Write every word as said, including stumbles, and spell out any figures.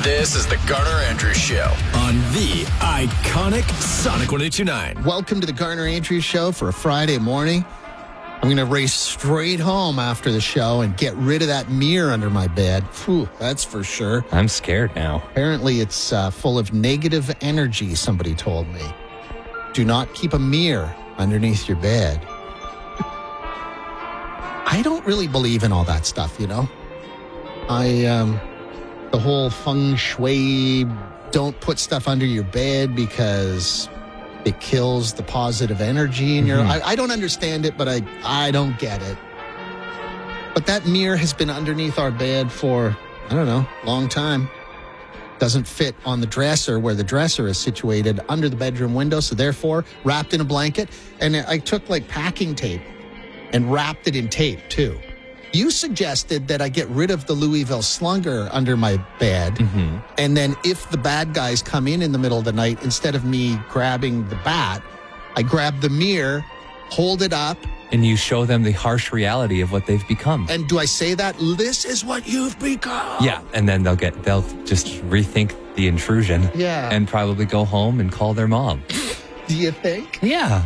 This is the Garner Andrews Show on the iconic Sonic one eighty-nine. Welcome to the Garner Andrews Show for a Friday morning. I'm going to race straight home after the show and get rid of that mirror under my bed. Phew, that's for sure. I'm scared now. Apparently, it's uh, full of negative energy, somebody told me. Do not keep a mirror underneath your bed. I don't really believe in all that stuff, you know? I, um, the whole feng shui, don't put stuff under your bed because it kills the positive energy in your... Mm-hmm. I, I don't understand it, but I, I don't get it. But that mirror has been underneath our bed for, I don't know, long time. Doesn't fit on the dresser where the dresser is situated under the bedroom window, so therefore wrapped in a blanket. And I took like packing tape and wrapped it in tape too. You suggested that I get rid of the Louisville Slugger under my bed, Mm-hmm. and then if the bad guys come in in the middle of the night, instead of me grabbing the bat, I grab the mirror, hold it up. And you show them the harsh reality of what they've become. And do I say that? This is what you've become. Yeah, and then they'll get they'll just rethink the intrusion. Yeah. And probably go home and call their mom. Do you think? Yeah.